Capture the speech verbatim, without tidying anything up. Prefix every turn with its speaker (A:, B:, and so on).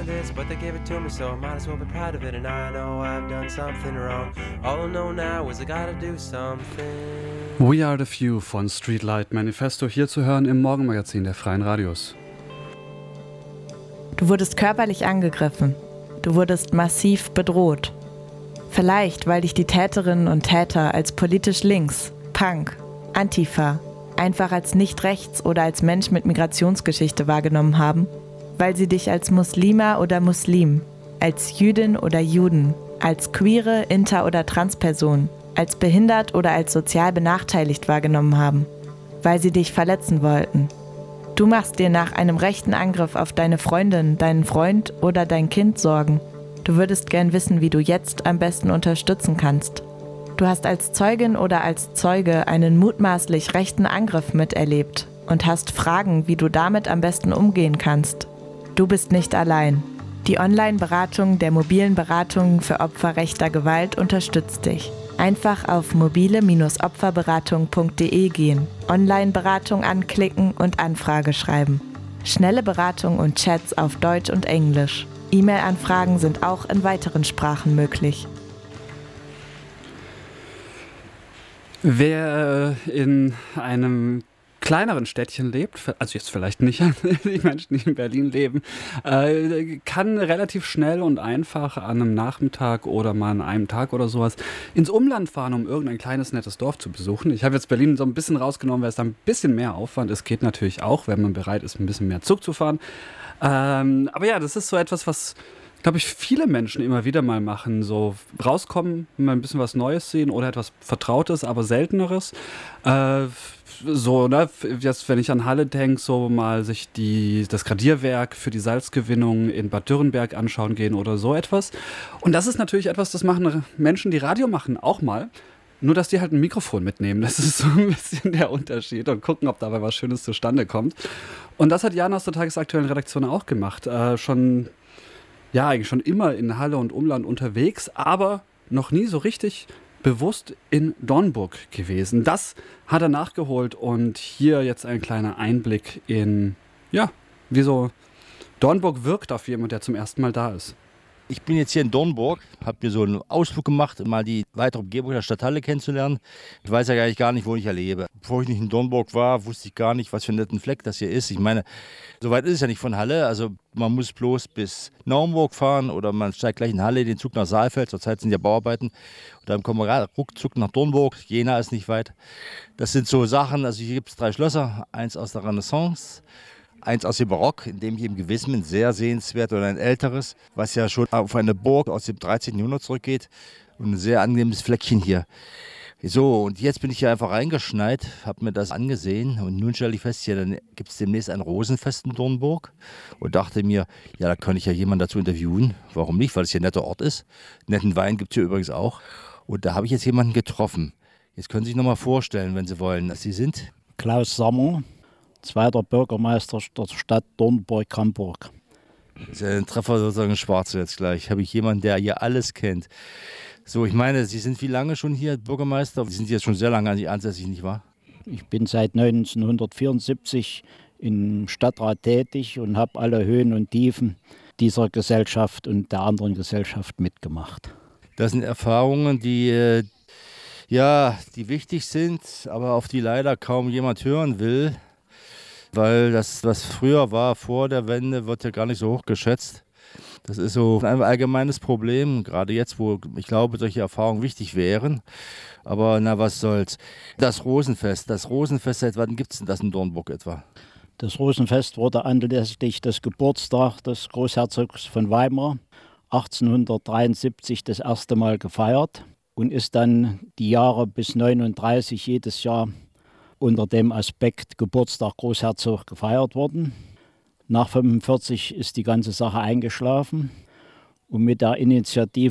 A: of this, but they give it to me, so I might as well be proud of it. And I know I've done something wrong. All I know now is I gotta do something.
B: We Are The Few von Streetlight Manifesto, hier zu hören im Morgenmagazin der Freien Radios.
C: Du wurdest körperlich angegriffen. Du wurdest massiv bedroht. Vielleicht, weil dich die Täterinnen und Täter als politisch links, Punk, Antifa, einfach als nicht rechts oder als Mensch mit Migrationsgeschichte wahrgenommen haben, weil sie dich als Muslima oder Muslim, als Jüdin oder Juden, als queere, inter- oder Transperson, als behindert oder als sozial benachteiligt wahrgenommen haben, weil sie dich verletzen wollten. Du machst dir nach einem rechten Angriff auf deine Freundin, deinen Freund oder dein Kind Sorgen. Du würdest gern wissen, wie du jetzt am besten unterstützen kannst. Du hast als Zeugin oder als Zeuge einen mutmaßlich rechten Angriff miterlebt und hast Fragen, wie du damit am besten umgehen kannst. Du bist nicht allein. Die Online-Beratung der mobilen Beratung für Opfer rechter Gewalt unterstützt dich. Einfach auf mobile Bindestrich opferberatung punkt de gehen, Online-Beratung anklicken und Anfrage schreiben. Schnelle Beratung und Chats auf Deutsch und Englisch. E-Mail-Anfragen sind auch in weiteren Sprachen möglich.
B: Wer in einem kleineren Städtchen lebt, also jetzt vielleicht nicht die Menschen, die in Berlin leben, äh, kann relativ schnell und einfach an einem Nachmittag oder mal an einem Tag oder sowas ins Umland fahren, um irgendein kleines, nettes Dorf zu besuchen. Ich habe jetzt Berlin so ein bisschen rausgenommen, weil es da ein bisschen mehr Aufwand ist. Geht natürlich auch, wenn man bereit ist, ein bisschen mehr Zug zu fahren. Ähm, aber ja, das ist so etwas, was, glaube ich, viele Menschen immer wieder mal machen. So rauskommen, mal ein bisschen was Neues sehen oder etwas Vertrautes, aber Selteneres. Äh, so, ne, jetzt, wenn ich an Halle denke, so mal sich die, das Gradierwerk für die Salzgewinnung in Bad Dürrenberg anschauen gehen oder so etwas. Und das ist natürlich etwas, das machen Menschen, die Radio machen, auch mal. Nur, dass die halt ein Mikrofon mitnehmen. Das ist so ein bisschen der Unterschied und gucken, ob dabei was Schönes zustande kommt. Und das hat Jan aus der tagesaktuellen Redaktion auch gemacht. Äh, schon, ja, eigentlich schon immer in Halle und Umland unterwegs, aber noch nie so richtig bewusst in Dornburg gewesen. Das hat er nachgeholt und hier jetzt ein kleiner Einblick in, ja, wie so Dornburg wirkt auf jemand, der zum ersten Mal da ist.
D: Ich bin jetzt hier in Dornburg, habe mir so einen Ausflug gemacht, um mal die weitere Umgebung der Stadthalle kennenzulernen. Ich weiß ja eigentlich gar nicht, wo ich erlebe. Bevor ich nicht in Dornburg war, wusste ich gar nicht, was für ein netter Fleck das hier ist. Ich meine, so weit ist es ja nicht von Halle. Also man muss bloß bis Naumburg fahren oder man steigt gleich in Halle den Zug nach Saalfeld. Zurzeit sind ja Bauarbeiten. Und dann kommen wir ruckzuck nach Dornburg. Jena ist nicht weit. Das sind so Sachen, also hier gibt es drei Schlösser. Eins aus der Renaissance, eins aus dem Barock, in dem hier im Gewissen sehr sehenswert oder ein älteres, was ja schon auf eine Burg aus dem dreizehnten Jahrhundert zurückgeht und ein sehr angenehmes Fleckchen hier. So, und jetzt bin ich hier einfach reingeschneit, habe mir das angesehen und nun stelle ich fest, hier dann gibt es demnächst ein Rosenfest in Dornburg und dachte mir, ja, da kann ich ja jemanden dazu interviewen. Warum nicht, weil es hier ein netter Ort ist. Netten Wein gibt es hier übrigens auch. Und da habe ich jetzt jemanden getroffen. Jetzt können Sie sich nochmal vorstellen, wenn Sie wollen, dass Sie sind.
E: Klaus Sammer, zweiter Bürgermeister der Stadt Dornburg-Hamburg.
D: Das ist ja ein Treffer sozusagen schwarz jetzt gleich. Habe ich jemanden, der hier alles kennt. So, ich meine, Sie sind wie lange schon hier Bürgermeister? Sie sind jetzt schon sehr lange ansässig, nicht wahr?
E: Ich bin seit neunzehnhundertvierundsiebzig im Stadtrat tätig und habe alle Höhen und Tiefen dieser Gesellschaft und der anderen Gesellschaft mitgemacht.
D: Das sind Erfahrungen, die, ja, die wichtig sind, aber auf die leider kaum jemand hören will. Weil das, was früher war, vor der Wende, wird ja gar nicht so hoch geschätzt. Das ist so ein allgemeines Problem, gerade jetzt, wo ich glaube, solche Erfahrungen wichtig wären. Aber na, was soll's. Das Rosenfest, das Rosenfest, seit wann gibt es denn das in Dornburg etwa?
E: Das Rosenfest wurde anlässlich des Geburtstags des Großherzogs von Weimar achtzehnhundertdreiundsiebzig das erste Mal gefeiert und ist dann die Jahre bis neununddreißig jedes Jahr unter dem Aspekt Geburtstag Großherzog gefeiert worden. Nach fünfundvierzig ist die ganze Sache eingeschlafen und mit der Initiative